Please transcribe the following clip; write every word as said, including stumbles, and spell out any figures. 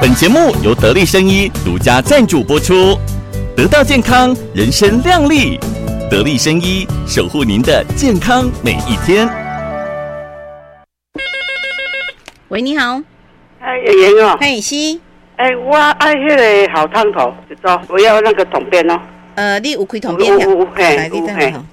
本节目由得力生医独家赞助播出，得到健康，人生亮丽。得力生医，守护您的健康每一天。 喂，你好。 哎，妍妍哦。 嘿，是。 哎，我爱迄个好汤头，一组，我要那个桶边哦。 呃，你有开桶边？ 有有嘿， 来，你等下。